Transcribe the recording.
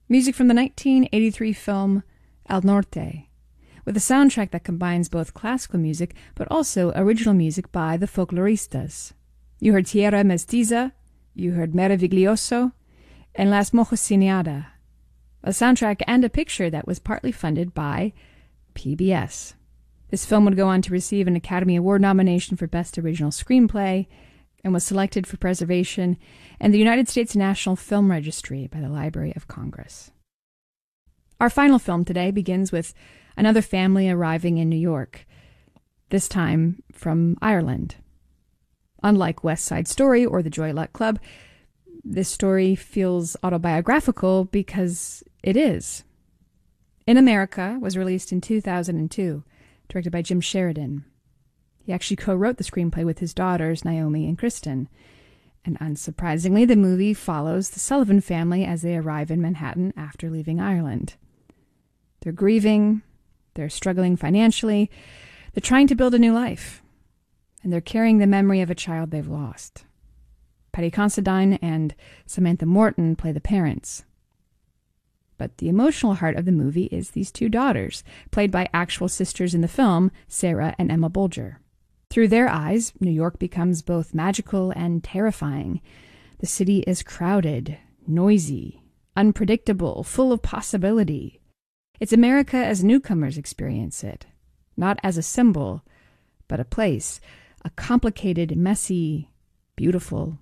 Music from the 1983 film El Norte, with a soundtrack that combines both classical music but also original music by the Folkloristas. You heard Tierra Mestiza, you heard Meraviglioso, and Las Mojosineada, a soundtrack and a picture that was partly funded by PBS. This film would go on to receive an Academy Award nomination for Best Original Screenplay and was selected for preservation in the United States National Film Registry by the Library of Congress. Our final film today begins with another family arriving in New York, this time from Ireland. Unlike West Side Story or The Joy Luck Club, this story feels autobiographical because it is. In America was released in 2002, directed by Jim Sheridan. He actually co-wrote the screenplay with his daughters, Naomi and Kristen. And unsurprisingly, the movie follows the Sullivan family as they arrive in Manhattan after leaving Ireland. They're grieving, they're struggling financially, they're trying to build a new life, and they're carrying the memory of a child they've lost. Patty Considine and Samantha Morton play the parents. But the emotional heart of the movie is these two daughters, played by actual sisters in the film, Sarah and Emma Bolger. Through their eyes, New York becomes both magical and terrifying. The city is crowded, noisy, unpredictable, full of possibility. It's America as newcomers experience it, not as a symbol, but a place, a complicated, messy, beautiful,